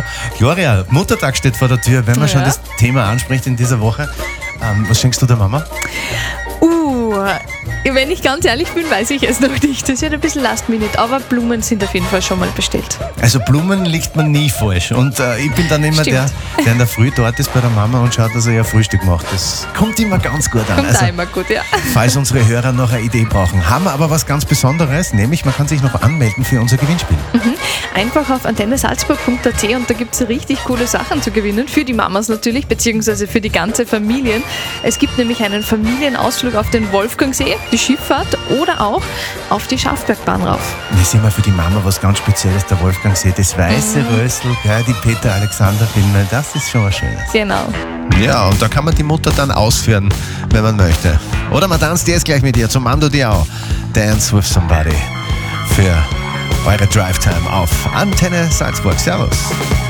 Gloria, Muttertag steht vor der Tür, wenn man schon das Thema anspricht in dieser Woche. Was schenkst du der Mama? Wenn ich ganz ehrlich bin, weiß ich es noch nicht. Das wird ein bisschen last minute, aber Blumen sind auf jeden Fall schon mal bestellt. Also Blumen liegt man nie falsch. Und ich bin dann immer der in der Früh dort ist bei der Mama und schaut, dass er ihr Frühstück macht. Das kommt immer ganz gut an. Kommt auch immer gut, ja. Falls unsere Hörer noch eine Idee brauchen, haben wir aber was ganz Besonderes, nämlich man kann sich noch anmelden für unser Gewinnspiel. Einfach auf antennesalzburg.at und da gibt es richtig coole Sachen zu gewinnen, für die Mamas natürlich, beziehungsweise für die ganze Familie. Es gibt nämlich einen Familienausflug auf den Wolfgangsee, die Schifffahrt oder auch auf die Schafbergbahn rauf. Das ist immer für die Mama was ganz Spezielles, der Wolfgangsee, das weiße Rössl, die Peter-Alexander-Filme, das ist schon was Schönes. Genau. Ja, und da kann man die Mutter dann ausführen, wenn man möchte. Oder man tanzt jetzt gleich mit ihr zum Mando Diao. Dance with Somebody für eure Drive Time auf Antenne Salzburg. Servus.